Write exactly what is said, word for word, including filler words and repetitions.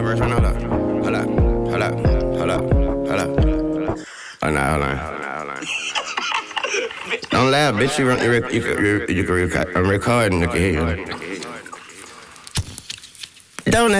Verse right now, hold up, hold up, hold up, hold up, hold up. Hold on, hold on, hold on, hold on. Don't laugh, bitch. You, run, you, rec- you, can- you, you can record. I'm recording. You can hear you. Don't